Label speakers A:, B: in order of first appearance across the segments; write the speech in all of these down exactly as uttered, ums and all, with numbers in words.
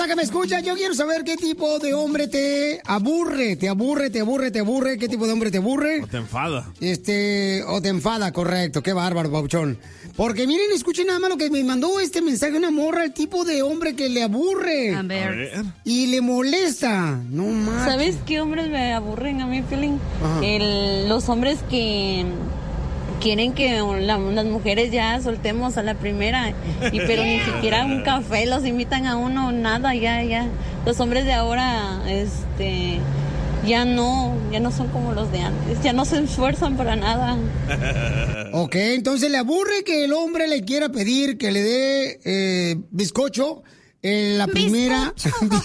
A: hermosa que me escucha, yo quiero saber qué tipo de hombre te aburre, te aburre, te aburre, te aburre, qué tipo de hombre te aburre.
B: O te enfada.
A: Este, o te enfada, correcto, qué bárbaro, Pauchón. Porque miren, escuchen nada más lo que me mandó este mensaje una morra, el tipo de hombre que le aburre.
C: A ver.
B: A ver.
A: Y le molesta, no más.
C: ¿Sabes qué hombres me aburren a mí, Piolín? El, los hombres que quieren que la- las mujeres ya soltemos a la primera, y pero ni siquiera un café los invitan a uno, nada, ya, ya. Los hombres de ahora, este, ya no, ya no son como los de antes, ya no se esfuerzan para nada.
A: Ok, entonces le aburre que el hombre le quiera pedir que le dé eh, bizcocho en la primera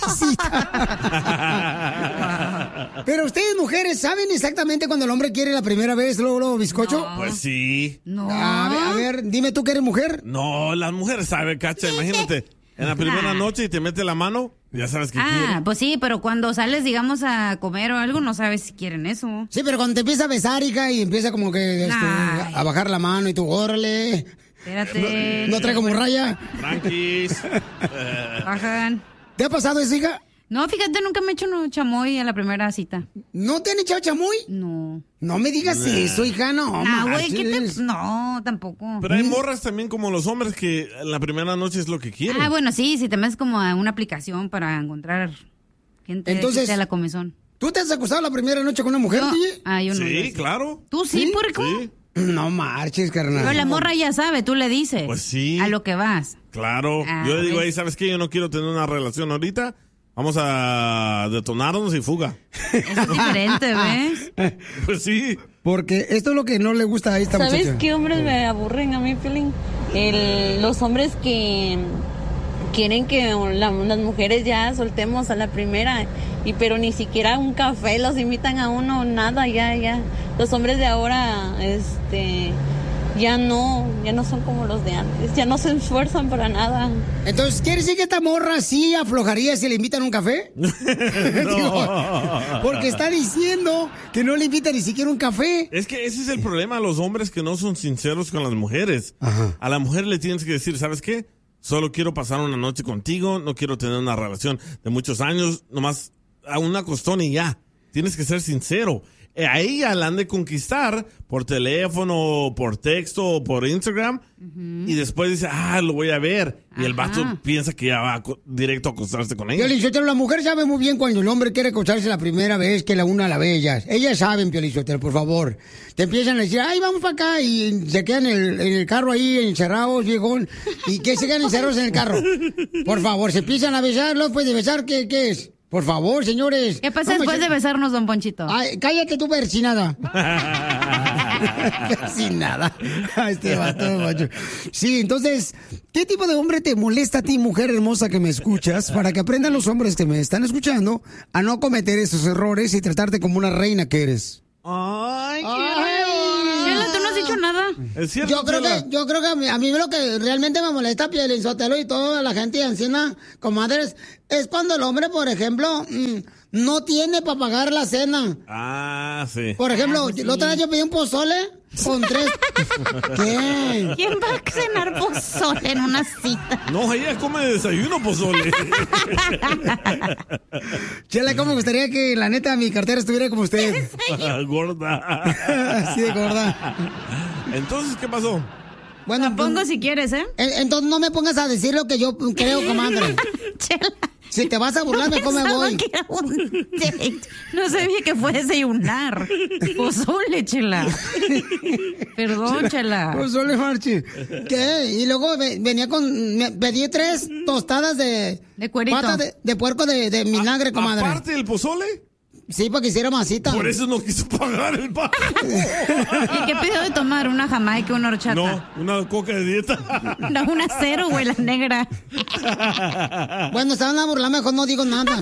A: visita. Pero ustedes, mujeres, ¿saben exactamente cuando el hombre quiere la primera vez luego, luego bizcocho?
B: Pues sí.
C: No.
A: A ver, a ver, dime tú que eres mujer.
B: No, las mujeres saben, cacha. Imagínate, en la primera noche y te mete la mano, ya sabes que
D: Ah,
B: quiere.
D: pues sí, pero cuando sales, digamos, a comer o algo, no sabes si quieren eso.
A: Sí, pero cuando te empieza a besar, hija, y empieza como que este,
D: Ay.
A: a bajar la mano y tú, órale.
D: Espérate.
A: No, no trae como raya.
B: Tranquis.
D: Bajan.
A: ¿Te ha pasado eso, hija?
D: No, fíjate, nunca me he hecho un chamoy a la primera cita.
A: ¿No te han echado chamoy?
D: No.
A: No me digas
B: Nah.
A: eso, hija, no.
D: Ah, güey, ¿qué
A: marches.
D: te...? No, tampoco.
B: Pero hay morras también como los hombres que en la primera noche es lo que quieren.
D: Ah, bueno, sí, si te metes como a una aplicación para encontrar gente
A: Entonces-
D: que sea la comezón.
A: ¿Tú te has acostado la primera noche con una mujer,
D: No.
A: D J?
D: Ah, yo no.
B: Sí,
D: yo sí.
B: claro.
D: ¿Tú sí,
A: ¿Sí?
D: puerco?
B: Sí,
A: No marches, carnal.
D: Pero la morra ya sabe, tú le dices.
B: Pues sí.
D: A lo que vas.
B: claro.
D: Ah,
B: Yo le digo,
D: ¿ves?
B: ahí, ¿sabes qué? Yo no quiero tener una relación ahorita. Vamos a detonarnos y fuga.
D: Eso es diferente, ¿ves?
B: Pues sí.
A: Porque esto es lo que no le gusta a esta
C: ¿Sabes
A: muchacha.
C: qué hombres me aburren a mí, Piolín? El, los hombres que quieren que la- las mujeres ya soltemos a la primera, y pero ni siquiera un café los invitan a uno, nada, ya, ya. Los hombres de ahora, este, ya no, ya no son como los de antes, ya no se esfuerzan para nada.
A: Entonces, ¿quiere decir que esta morra sí aflojaría si le invitan a un café? Digo, porque está diciendo que no le invita ni siquiera un café.
B: Es que ese es el problema, los hombres que no son sinceros con las mujeres.
A: Ajá.
B: A la mujer le tienes que decir, ¿sabes qué? Solo quiero pasar una noche contigo, no quiero tener una relación de muchos años, nomás a una costón y ya. Tienes que ser sincero. Eh, A ella la han de conquistar por teléfono, por texto, o por Instagram, y después dice, ah, lo voy a ver. Y el vato
D: Ajá.
B: piensa que ya va a co- directo a acostarse con ella.
A: Piolichotelo, la mujer sabe muy bien cuando el hombre quiere acostarse la primera vez que la una a la ve ellas. Ellas saben, Piolichotelo, por favor. Te empiezan a decir, ay, vamos para acá, y se quedan en el, en el carro ahí encerrados, viejón. ¿Y qué se quedan encerrados en el carro? Por favor, se empiezan a besar, luego después de besar, ¿qué, qué es? Por favor, señores.
D: ¿Qué pasa
A: No me
D: después
A: se-
D: de besarnos, don Ponchito?
A: Ay, cállate tú, persinada. Persinada. Este vato, macho. Sí, entonces, ¿qué tipo de hombre te molesta a ti, mujer hermosa que me escuchas? Para que aprendan los hombres que me están escuchando a no cometer esos errores y tratarte como una reina que eres.
B: Ay,
D: Chela, tú no has dicho nada.
B: es cierto,
A: Yo creo
B: Chela.
A: que, yo creo que a mí, a mí lo que realmente me molesta, Piolín Sotelo y toda la gente encima, comadres, es cuando el hombre, por ejemplo, mm, no tiene para pagar la cena.
B: Ah, sí.
A: Por ejemplo,
D: Ah, pues sí.
A: la otra vez yo pedí un pozole con tres. ¿Qué?
D: ¿Quién va a cenar pozole en una cita?
B: No, ella come desayuno pozole.
A: Chela, ¿cómo me gustaría que la neta mi cartera estuviera como usted?
B: Gorda.
A: Así de gorda.
B: Entonces, ¿qué pasó?
A: Bueno,
D: Pongo
A: pues,
D: si quieres, ¿eh?
A: en- entonces no me pongas a decir lo que yo creo, comadre.
D: Chela.
A: Si te vas a burlar, mejor me
D: Pensaba
A: voy.
D: que era un date. No sabía que fue desayunar. Pozole, Chela. Perdón, Chela.
A: Pozole, Marchi. ¿Qué? Y luego ve- venía con... me pedí tres tostadas de...
D: De cuerito.
A: Patas de, de puerco de, de vinagre, comadre.
B: Aparte del pozole,
A: Sí, para que hiciera masita.
B: por eso no quiso pagar el pago.
D: ¿Y qué pidió de tomar? ¿Una jamaica, una horchata?
B: No, una coca de dieta.
D: No, una cero, güey, la negra.
A: Bueno, se van a burlar, mejor no digo nada.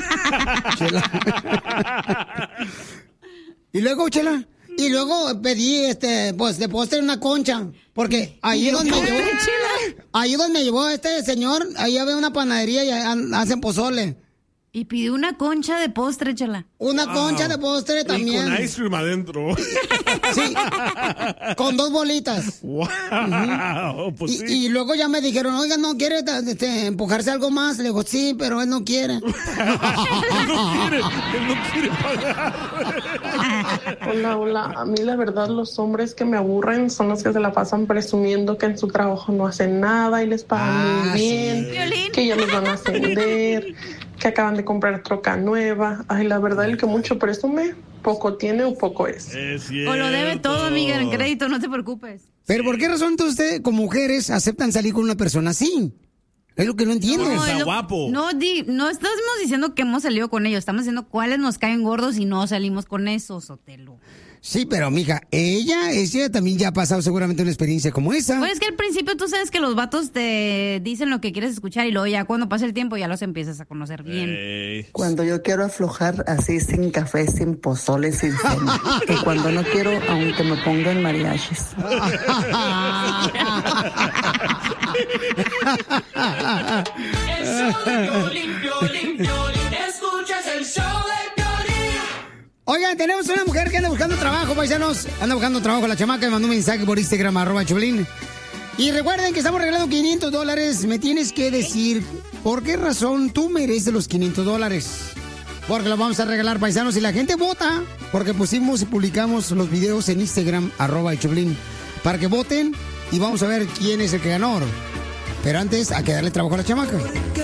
A: Chela. Y luego, Chela, y luego pedí, este, pues, de postre una concha, porque ahí donde me llevó, ahí donde me llevó este señor, ahí había una panadería y han- hacen pozole.
D: Y pidió una concha de postre, Chela.
A: Una
B: Wow.
A: concha de postre también.
B: Y con ice cream adentro.
A: Sí, con dos bolitas.
B: Wow.
A: Uh-huh.
B: Pues
A: y,
B: sí.
A: y luego ya me dijeron, oiga, ¿no quiere este, empujarse algo más? Le digo, sí, pero él no quiere.
B: Él no quiere, él no quiere pagar.
E: Hola, hola. A mí la verdad los hombres que me aburren son los que se la pasan presumiendo que en su trabajo no hacen nada y les pagan
A: Ah,
E: muy bien,
D: Violín.
E: que ya los van a ascender, que acaban de comprar troca nueva. Ay, la verdad el que mucho presume, poco tiene o poco es.
B: Es cierto.
D: O lo debe todo, amiga, en crédito, no te preocupes.
A: Pero ¿por qué razón entonces ustedes, como mujeres, aceptan salir con una persona así? Es lo que no entiendo.
B: No, está
D: es lo-
B: guapo.
D: No, di, no estamos diciendo que hemos salido con ellos, estamos diciendo cuáles nos caen gordos y no salimos con esos, Sotelo.
A: Sí, pero mija, ella, ella también ya ha pasado seguramente una experiencia como esa.
D: Pues es que al principio tú sabes que los vatos te dicen lo que quieres escuchar y luego ya cuando pasa el tiempo ya los empiezas a conocer bien.
B: Ey.
F: Cuando yo quiero aflojar así sin café, sin pozole, sin cena. Y cuando no quiero, aunque me pongan mariachis.
G: El show de Piolín, Piolín, Piolín. Escuchas el show de Piolín.
A: Oigan, tenemos una mujer que anda buscando trabajo, paisanos. Anda buscando trabajo. La chamaca me mandó un mensaje por Instagram, arroba Choplin. Y recuerden que estamos regalando quinientos dólares. Me tienes que decir por qué razón tú mereces los quinientos dólares. Porque los vamos a regalar, paisanos. Y la gente vota, porque pusimos y publicamos los videos en Instagram, arroba el Choplin, para que voten y vamos a ver quién es el que ganó. Pero antes, hay que darle trabajo a la chamaca.